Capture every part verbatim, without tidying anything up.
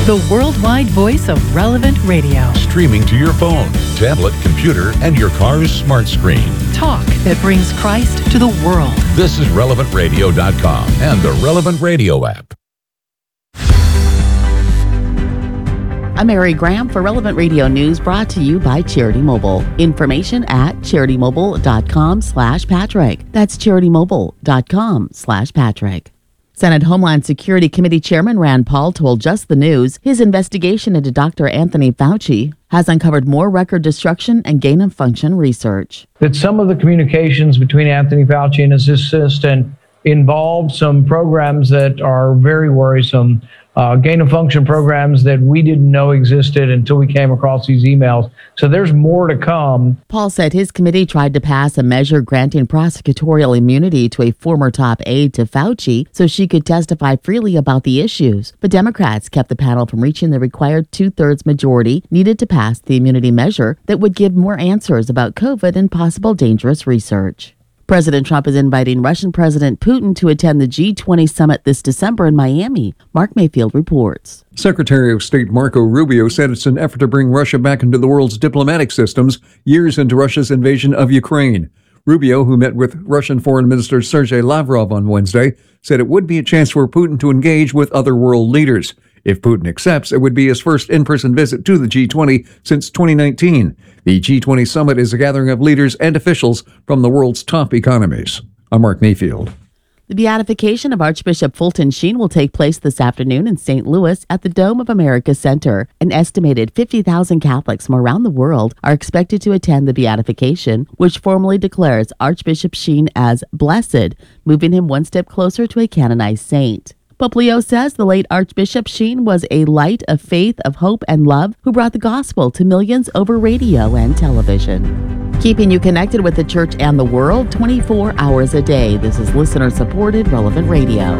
the worldwide voice of Relevant Radio. Streaming to your phone, tablet, computer, and your car's smart screen. Talk that brings Christ to the world. This is relevant radio dot com and the Relevant Radio app. I'm Mary Graham for Relevant Radio News, brought to you by Charity Mobile. Information at charity mobile dot com slash Patrick. That's charity mobile dot com slash Patrick. Senate Homeland Security Committee Chairman Rand Paul told Just the News his investigation into Doctor Anthony Fauci has uncovered more record destruction and gain-of-function research. That some of the communications between Anthony Fauci and his assistant involved some programs that are very worrisome, uh, gain-of-function programs that we didn't know existed until we came across these emails. So there's more to come. Paul said his committee tried to pass a measure granting prosecutorial immunity to a former top aide to Fauci so she could testify freely about the issues. But Democrats kept the panel from reaching the required two-thirds majority needed to pass the immunity measure that would give more answers about COVID and possible dangerous research. President Trump is inviting Russian President Putin to attend the G twenty summit this December in Miami. Mark Mayfield reports. Secretary of State Marco Rubio said it's an effort to bring Russia back into the world's diplomatic systems years into Russia's invasion of Ukraine. Rubio, who met with Russian Foreign Minister Sergei Lavrov on Wednesday, said it would be a chance for Putin to engage with other world leaders. If Putin accepts, it would be his first in-person visit to the G twenty since twenty nineteen. The G twenty summit is a gathering of leaders and officials from the world's top economies. I'm Mark Mayfield. The beatification of Archbishop Fulton Sheen will take place this afternoon in Saint Louis at the Dome of America Center. An estimated fifty thousand Catholics from around the world are expected to attend the beatification, which formally declares Archbishop Sheen as blessed, moving him one step closer to a canonized saint. Pope Leo says the late Archbishop Sheen was a light of faith, of hope, and love who brought the gospel to millions over radio and television. Keeping you connected with the church and the world twenty-four hours a day. This is listener-supported Relevant Radio.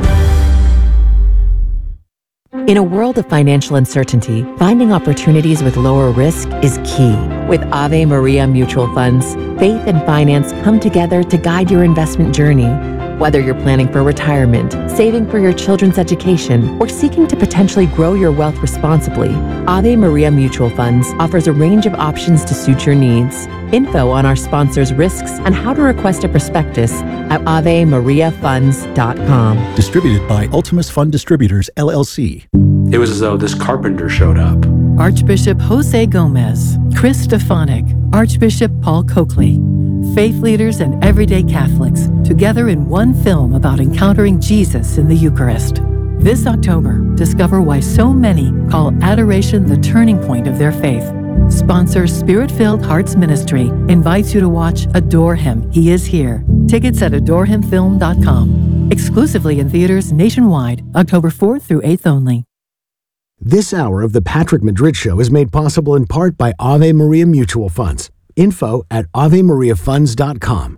In a world of financial uncertainty, finding opportunities with lower risk is key. With Ave Maria Mutual Funds, faith and finance come together to guide your investment journey. Whether you're planning for retirement, saving for your children's education, or seeking to potentially grow your wealth responsibly, Ave Maria Mutual Funds offers a range of options to suit your needs. Info on our sponsors' risks and how to request a prospectus at ave maria funds dot com. Distributed by Ultimus Fund Distributors, L L C. It was as though this carpenter showed up. Archbishop Jose Gomez, Chris Stefanik, Archbishop Paul Coakley. Faith leaders and everyday Catholics together in one film about encountering Jesus in the Eucharist. This October, discover why so many call adoration the turning point of their faith. Sponsor Spirit-Filled Hearts Ministry invites you to watch Adore Him, He Is Here. Tickets at adore him film dot com. Exclusively in theaters nationwide, October fourth through eighth only. This hour of the Patrick Madrid Show is made possible in part by Ave Maria Mutual Funds. Info at ave maria funds dot com.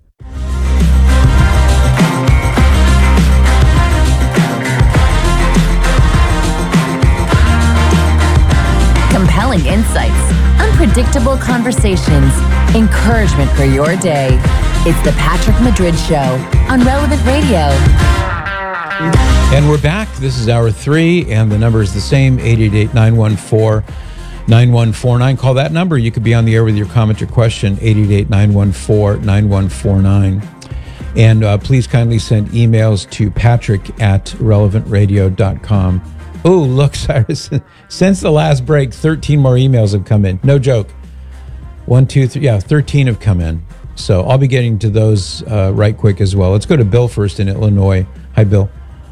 Compelling insights, unpredictable conversations, encouragement for your day. It's the Patrick Madrid Show on Relevant Radio. And we're back. This is hour three, and the number is the same, eight eight eight, nine one four, nine one four nine. Call that number. You could be on the air with your comment or question, eight eight eight, nine one four, nine one four nine. And uh, please kindly send emails to patrick at relevant radio dot com. Oh, look, Cyrus, since the last break, thirteen more emails have come in. No joke. One, two, three, yeah, thirteen have come in. So I'll be getting to those uh, right quick as well. Let's go to Bill first in Illinois. Hi, Bill.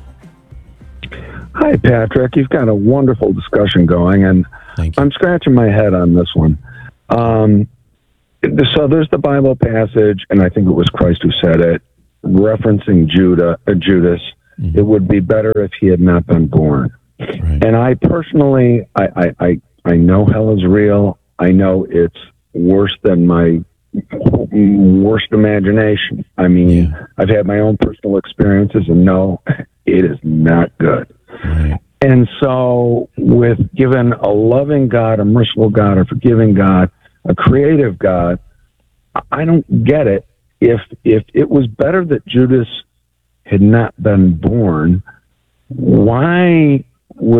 Hi, Patrick. You've got a wonderful discussion going, and I'm scratching my head on this one. Um, so there's the Bible passage, and I think it was Christ who said it, referencing Judah, uh, Judas. Mm-hmm. It would be better if he had not been born. Right. And I personally, I, I, I, I know hell is real. I know it's worse than my worst imagination. I mean, yeah. I've had my own personal experiences, and no, it is not good. Right. And so with given a loving God, a merciful God, a forgiving God, a creative God, I don't get it. If if it was better that Judas had not been born, why would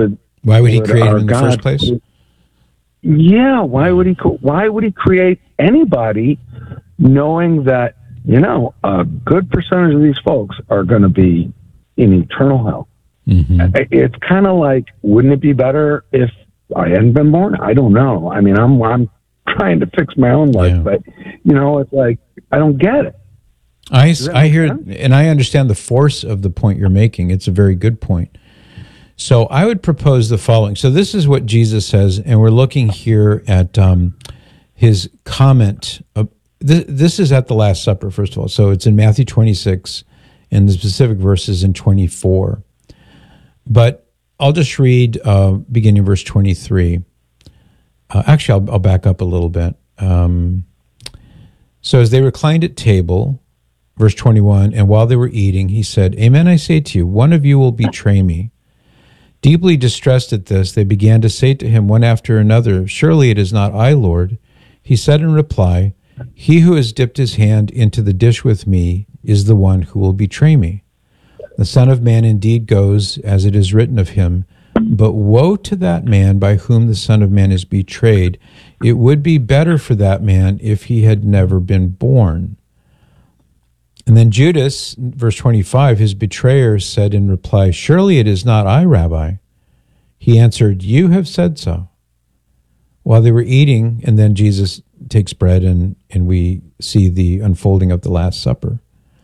Why would he create him in the first place? Yeah, why would he? Why would he create anybody, knowing that, you know, a good percentage of these folks are going to be in eternal hell? Mm-hmm. It's kind of like, wouldn't it be better if I hadn't been born? I don't know. I mean, I'm I'm trying to fix my own life, yeah. but you know, it's like I don't get it. I I hear sense? And I understand the force of the point you're making. It's a very good point. So I would propose the following. So this is what Jesus says, and we're looking here at um, his comment. Of, th- this is at the Last Supper, first of all. So it's in Matthew twenty-six, and the specific verse is in twenty-four. But I'll just read uh, beginning verse twenty-three. Uh, actually, I'll, I'll back up a little bit. Um, so as they reclined at table, verse twenty-one, and while they were eating, he said, "Amen, I say to you, one of you will betray me." Deeply distressed at this, they began to say to him one after another, "Surely it is not I, Lord." He said in reply, "He who has dipped his hand into the dish with me is the one who will betray me. The Son of Man indeed goes as it is written of him, but woe to that man by whom the Son of Man is betrayed. It would be better for that man if he had never been born." And then Judas, verse twenty-five, his betrayer said in reply, "Surely it is not I, Rabbi." He answered, "You have said so." While they were eating, and then Jesus takes bread, and, and we see the unfolding of the Last Supper.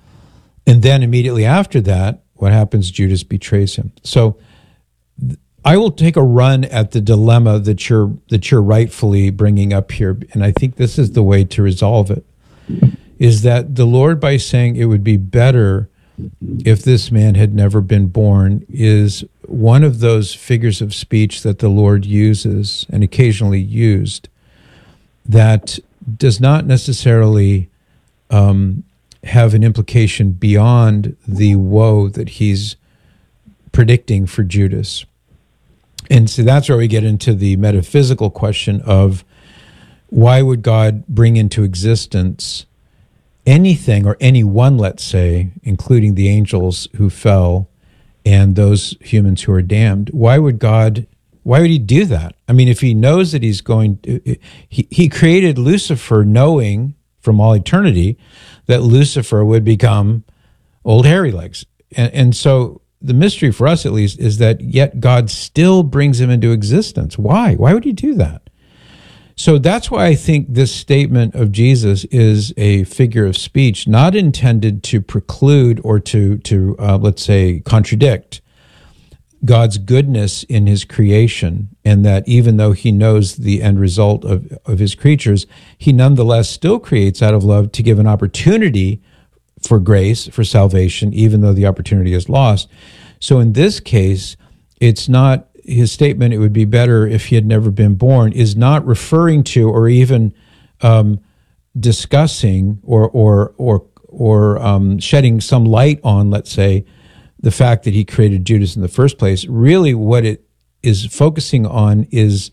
And then immediately after that, what happens? Judas betrays him. So th- I will take a run at the dilemma that you're that you're rightfully bringing up here, and I think this is the way to resolve it. Is that the Lord, by saying it would be better if this man had never been born, is one of those figures of speech that the Lord uses and occasionally used that does not necessarily um, have an implication beyond the woe that he's predicting for Judas. And so that's where we get into the metaphysical question of why would God bring into existence anything or anyone, let's say, including the angels who fell and those humans who are damned. Why would God, why would he do that? I mean, if he knows that he's going to, he, he created Lucifer knowing from all eternity that Lucifer would become old hairy legs. And, and so the mystery for us, at least, is that yet God still brings him into existence. Why? Why would he do that? So that's why I think this statement of Jesus is a figure of speech, not intended to preclude or to, to uh, let's say, contradict God's goodness in his creation, and that even though he knows the end result of, of his creatures, he nonetheless still creates out of love to give an opportunity for grace, for salvation, even though the opportunity is lost. So in this case, it's not his statement, "it would be better if he had never been born," is not referring to or even um, discussing or or or or um, shedding some light on, let's say, the fact that he created Judas in the first place. Really, what it is focusing on is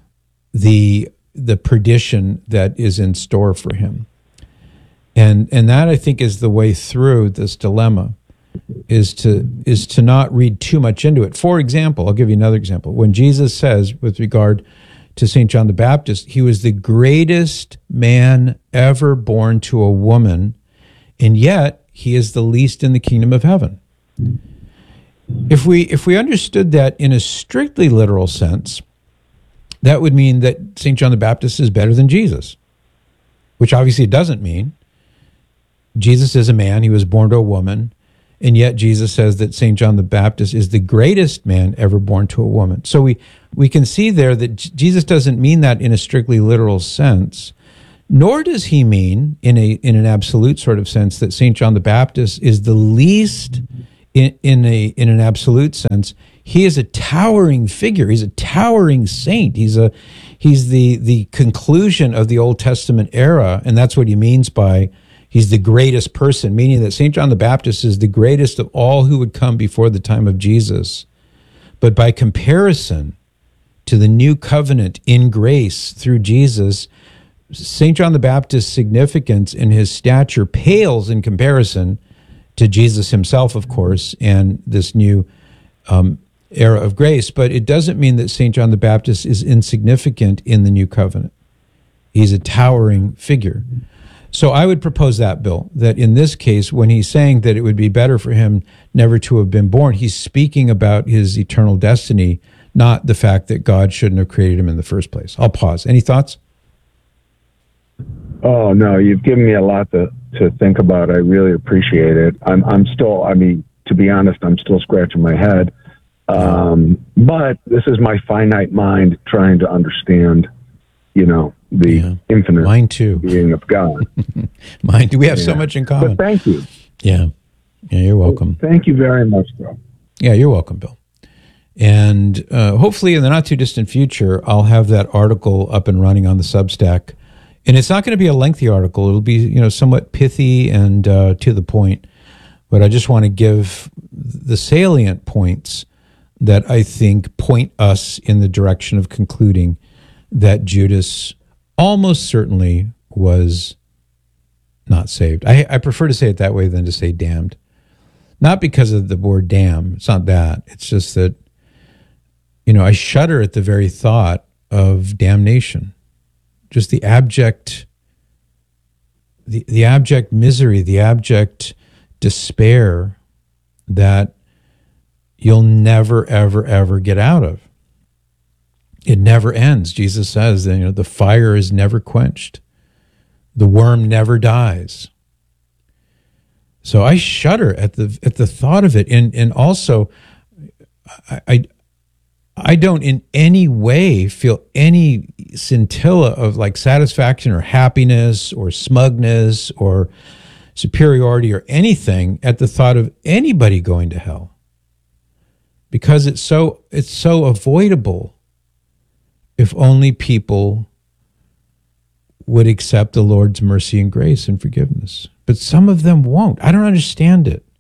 the the perdition that is in store for him, and and that, I think, is the way through this dilemma. Is to is to not read too much into it. For example, I'll give you another example. When Jesus says, with regard to Saint John the Baptist, he was the greatest man ever born to a woman, and yet he is the least in the kingdom of heaven. If we if we understood that in a strictly literal sense, that would mean that Saint John the Baptist is better than Jesus, which obviously it doesn't mean. Jesus is a man, he was born to a woman, and yet Jesus says that Saint John the Baptist is the greatest man ever born to a woman. So we, we can see there that Jesus doesn't mean that in a strictly literal sense, nor does he mean in a in an absolute sort of sense that Saint John the Baptist is the least in, in a in an absolute sense. He is a towering figure. He's a towering saint. He's a he's the the conclusion of the Old Testament era, and that's what he means by he's the greatest person, meaning that Saint John the Baptist is the greatest of all who would come before the time of Jesus. But by comparison to the new covenant in grace through Jesus, Saint John the Baptist's significance in his stature pales in comparison to Jesus himself, of course, and this new um, era of grace, but it doesn't mean that Saint John the Baptist is insignificant in the new covenant. He's a towering figure. So I would propose that, Bill, that in this case, when he's saying that it would be better for him never to have been born, he's speaking about his eternal destiny, not the fact that God shouldn't have created him in the first place. I'll pause. Any thoughts? Oh, no, you've given me a lot to, to think about. I really appreciate it. I'm, I'm still, I mean, to be honest, I'm still scratching my head. Um, but this is my finite mind trying to understand, you know, the yeah. infinite Mine too. being of God. Mine too. We have yeah. so much in common. But thank you. Yeah. Yeah, you're welcome. Well, thank you very much, bro. Yeah, you're welcome, Bill. And uh, hopefully in the not too distant future, I'll have that article up and running on the Substack. And it's not going to be a lengthy article. It'll be, you know, somewhat pithy and uh, to the point. But I just want to give the salient points that I think point us in the direction of concluding that Judas almost certainly was not saved. I, I prefer to say it that way than to say damned. Not because of the word damn. It's not that. It's just that, you know, I shudder at the very thought of damnation. Just the abject, the, the abject misery, the abject despair that you'll never, ever, ever get out of. It never ends. Jesus says that, you know, the fire is never quenched. The worm never dies. So I shudder at the at the thought of it. And and also I, I I don't in any way feel any scintilla of like satisfaction or happiness or smugness or superiority or anything at the thought of anybody going to hell. Because it's so it's so avoidable if only people would accept the Lord's mercy and grace and forgiveness. But some of them won't. I don't understand it.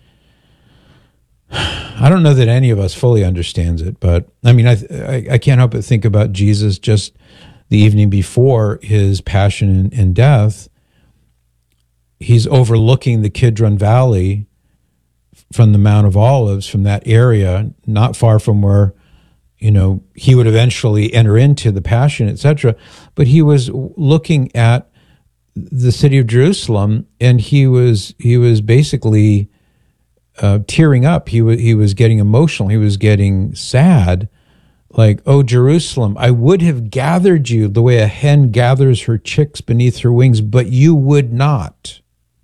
I don't know that any of us fully understands it, but I mean, I, I, I can't help but think about Jesus just the evening before his passion and, and death. He's overlooking the Kidron Valley from the Mount of Olives, from that area, not far from where, you know, he would eventually enter into the Passion, et cetera. But he was looking at the city of Jerusalem, and he was he was basically uh, tearing up. He was he was getting emotional. He was getting sad, like, "Oh, Jerusalem, I would have gathered you the way a hen gathers her chicks beneath her wings, but you would not."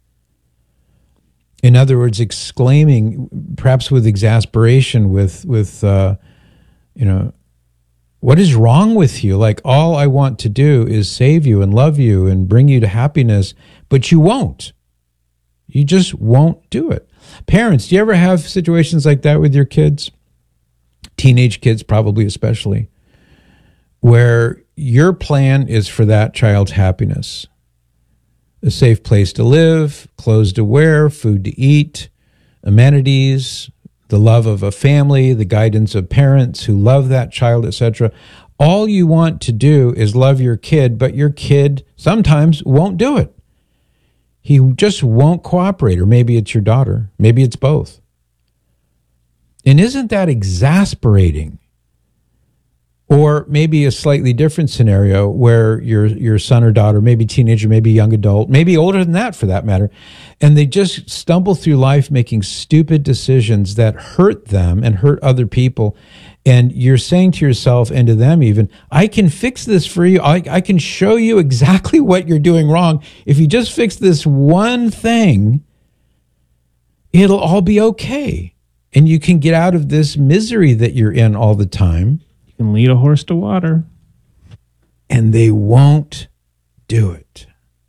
In other words, exclaiming, perhaps with exasperation, with, with uh, you know, what is wrong with you? Like, all I want to do is save you and love you and bring you to happiness, but you won't. You just won't do it. Parents, do you ever have situations like that with your kids? Teenage kids, probably especially, where your plan is for that child's happiness. A safe place to live, clothes to wear, food to eat, amenities, the love of a family, the guidance of parents who love that child, et cetera. All you want to do is love your kid, but your kid sometimes won't do it. He just won't cooperate, or maybe it's your daughter, maybe it's both. And isn't that exasperating? Or maybe a slightly different scenario where your your son or daughter, maybe teenager, maybe young adult, maybe older than that for that matter, and they just stumble through life making stupid decisions that hurt them and hurt other people. And you're saying to yourself and to them even, I can fix this for you. I, I can show you exactly what you're doing wrong. If you just fix this one thing, it'll all be okay. And you can get out of this misery that you're in all the time. Can lead a horse to water. And they won't do it.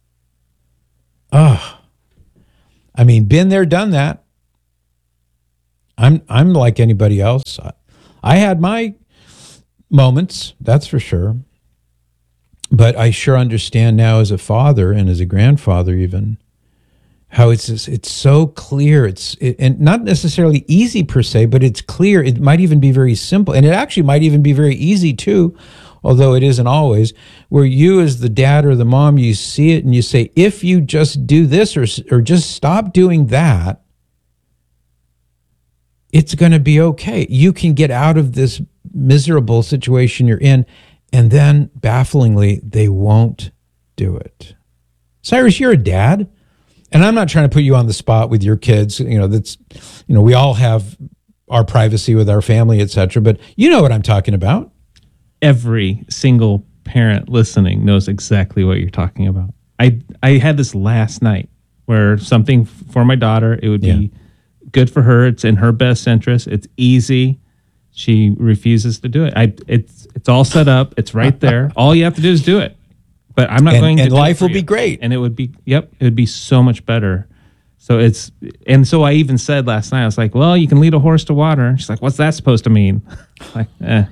Oh, I mean, been there, done that. I'm I'm like anybody else. I, I had my moments, that's for sure. But I sure understand now as a father and as a grandfather even, how it's just, it's so clear. It's it, and not necessarily easy per se, but it's clear. It might even be very simple, and it actually might even be very easy too, although it isn't always. Where you, as the dad or the mom, you see it and you say, "If you just do this, or or just stop doing that, it's going to be okay. You can get out of this miserable situation you're in. And then, bafflingly, they won't do it. Cyrus, you're a dad. And I'm not trying to put you on the spot with your kids. You know, that's, you know, we all have our privacy with our family, et cetera. But you know what I'm talking about. Every single parent listening knows exactly what you're talking about. I I had this last night where something for my daughter, it would be yeah. good for her. It's in her best interest. It's easy. She refuses to do it. I it's it's all set up. It's right there. All you have to do is do it. But I'm not and, going to. And do life it for will you. be great. And it would be yep. It would be so much better. So it's and so I even said last night. I was like, well, you can lead a horse to water. And she's like, what's that supposed to mean? Like, eh.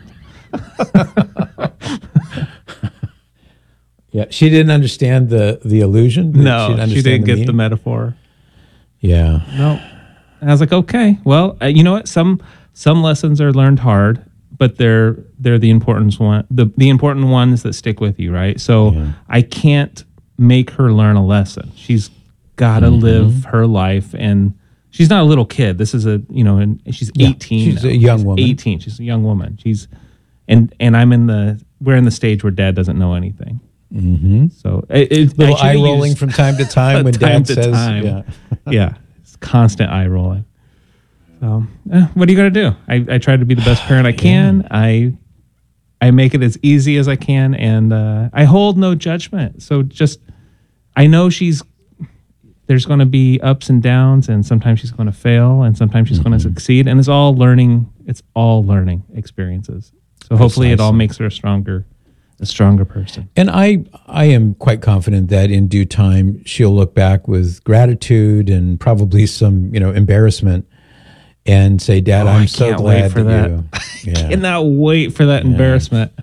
Yeah, she didn't understand the the illusion. No, she didn't, she didn't the get meaning? the metaphor. Yeah. No. And I was like, okay, well, uh, you know what? Some some lessons are learned hard, but they're they're the important one the the important ones that stick with you, right? So yeah. I can't make her learn a lesson. She's got to mm-hmm. live her life, and she's not a little kid. This is a you know, and she's yeah, eighteen. She's now. a young she's woman. eighteen. She's a young woman. She's and and I'm in the we're in the stage where Dad doesn't know anything. Mm-hmm. So it, it little eye rolling from time to time when time Dad to says, time. "Yeah, yeah." It's constant eye rolling. So, eh, what are you going to do? I, I try to be the best parent I can. Yeah. I I make it as easy as I can, and uh, I hold no judgment. So just, I know she's, there's going to be ups and downs, and sometimes she's going to fail, and sometimes she's mm-hmm. going to succeed, and it's all learning. It's all learning experiences. So hopefully Precisely. It all makes her a stronger, a stronger person. And I I am quite confident that in due time she'll look back with gratitude and probably some you know embarrassment. And say, Dad, oh, I'm so glad for that, that you. Yeah. I cannot wait for that yeah. embarrassment.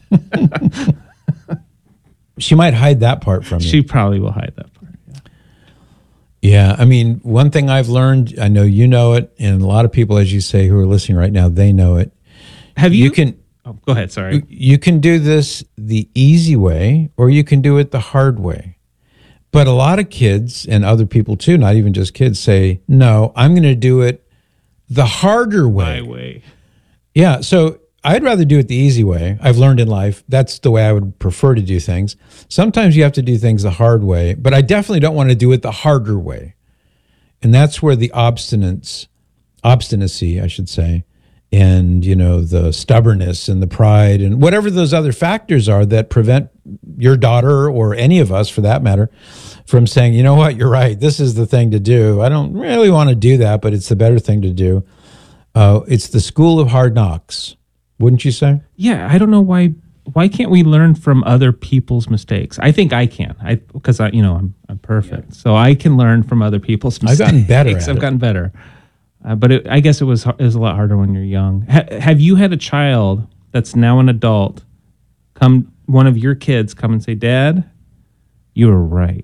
She might hide that part from you. She probably will hide that part. Yeah. yeah. I mean, one thing I've learned, I know you know it, and a lot of people, as you say, who are listening right now, they know it. Have you? You can. Oh, go ahead. Sorry. You can do this the easy way, or you can do it the hard way. But a lot of kids and other people too, not even just kids, say, no, I'm going to do it the harder way. My way. Yeah. So I'd rather do it the easy way. I've learned in life that's the way I would prefer to do things. Sometimes you have to do things the hard way, but I definitely don't want to do it the harder way. And that's where the obstinance, obstinacy, I should say, and, you know, the stubbornness and the pride and whatever those other factors are that prevent your daughter or any of us for that matter from saying, you know what, you're right, this is the thing to do. I don't really want to do that, but it's the better thing to do. Uh, it's the school of hard knocks, wouldn't you say? Yeah, I don't know why why can't we learn from other people's mistakes? I think I can. I because I you know I'm I'm perfect, yeah. so I can learn from other people's mistakes. I've gotten better. At I've it. gotten better, uh, but it, I guess it was it was a lot harder when you're young. Ha- have you had a child that's now an adult come one of your kids come and say, Dad, you were right?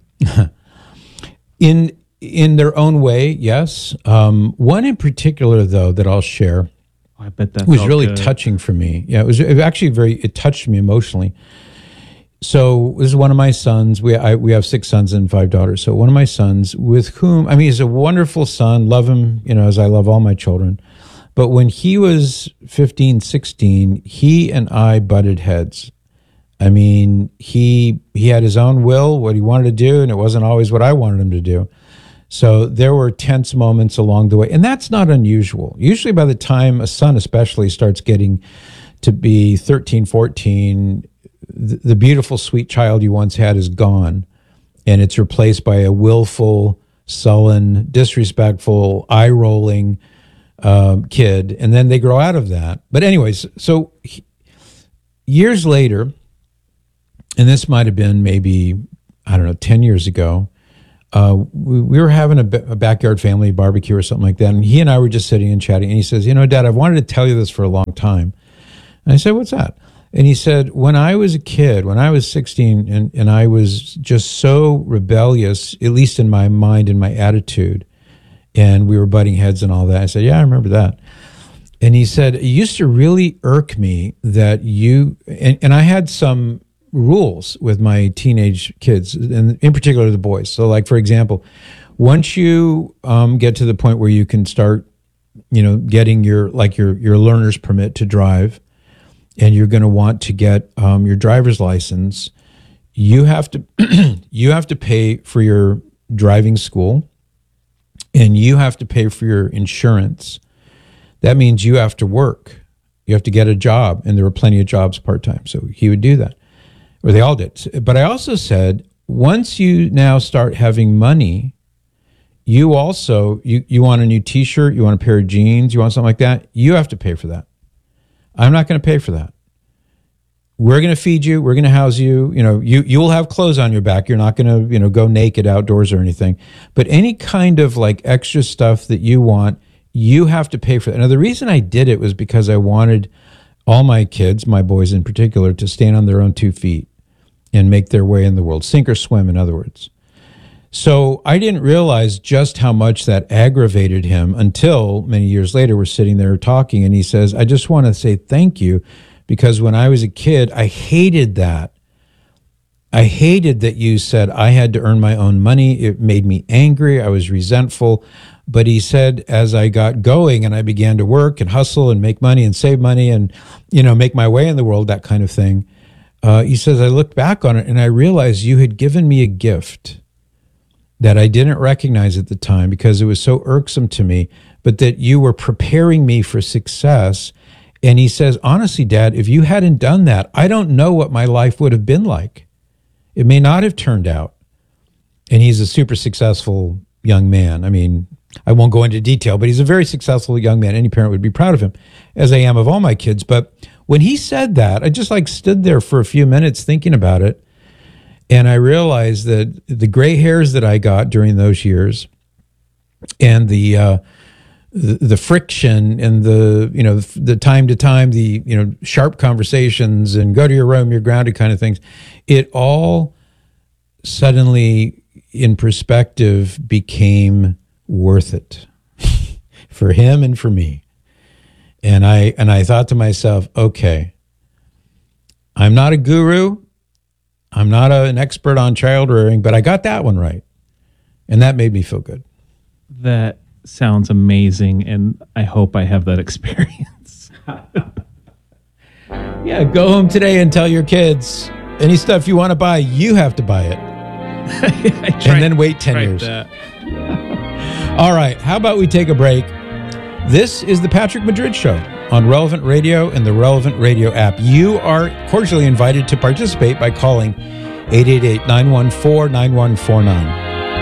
in in their own way, yes. Um, one in particular, though, that I'll share. Oh, I bet that was really good. touching for me. Yeah, it was, it was actually very. It touched me emotionally. So this is one of my sons. We I, we have six sons and five daughters. So one of my sons, with whom I mean, he's a wonderful son. Love him, you know, as I love all my children. But when he was fifteen, sixteen, he and I butted heads. I mean, he he had his own will, what he wanted to do, and it wasn't always what I wanted him to do. So there were tense moments along the way, and that's not unusual. Usually by the time a son especially starts getting to be thirteen, fourteen, the, the beautiful, sweet child you once had is gone, and it's replaced by a willful, sullen, disrespectful, eye-rolling um, kid, and then they grow out of that. But anyways, so he, years later, and this might have been maybe, I don't know, ten years ago, uh, we, we were having a, b- a backyard family barbecue or something like that, and he and I were just sitting and chatting, and he says, you know, Dad, I've wanted to tell you this for a long time. And I said, what's that? And he said, when I was a kid, when I was sixteen, and, and I was just so rebellious, at least in my mind and my attitude, and we were butting heads and all that, I said, yeah, I remember that. And he said, it used to really irk me that you, and, and I had some rules with my teenage kids, and in particular the boys. So like, for example, once you um, get to the point where you can start you know, getting your like your your learner's permit to drive, and you're going to want to get um, your driver's license, you have to you have to pay for your driving school, and you have to pay for your insurance. That means you have to work. You have to get a job, and there were plenty of jobs part-time. So he would do that, or they all did. But I also said, once you now start having money, you also, you, you want a new t-shirt, you want a pair of jeans, you want something like that, you have to pay for that. I'm not going to pay for that. We're going to feed you. We're going to house you. You know, you, you will have clothes on your back. You're not going to, you know, go naked outdoors or anything. But any kind of like extra stuff that you want, you have to pay for that. Now, the reason I did it was because I wanted all my kids, my boys in particular, to stand on their own two feet and make their way in the world, sink or swim, in other words. So I didn't realize just how much that aggravated him until many years later we're sitting there talking, and he says, I just want to say thank you, because when I was a kid, I hated that. I hated that you said I had to earn my own money. It made me angry. I was resentful. But he said, as I got going and I began to work and hustle and make money and save money and, you know, make my way in the world, that kind of thing, uh, he says, I looked back on it and I realized you had given me a gift that I didn't recognize at the time because it was so irksome to me, but that you were preparing me for success. And he says, honestly, Dad, if you hadn't done that, I don't know what my life would have been like. It may not have turned out. And he's a super successful young man. I mean, I won't go into detail, but he's a very successful young man. Any parent would be proud of him, as I am of all my kids. But when he said that, I just like stood there for a few minutes thinking about it. And I realized that the gray hairs that I got during those years and the, uh, the, the friction and the, you know, the time to time, the, you know, sharp conversations and go to your room, you're grounded kind of things, it all suddenly in perspective became worth it for him and for me. And I, and I thought to myself, okay, I'm not a guru. I'm not a, an expert on child rearing, but I got that one right. And that made me feel good. That sounds amazing. And I hope I have that experience. Yeah. Go home today and tell your kids any stuff you want to buy, you have to buy it. And then wait ten years. That. All right. How about we take a break? This is the Patrick Madrid Show on Relevant Radio and the Relevant Radio app. You are cordially invited to participate by calling eight eight eight, nine one four, nine one four nine.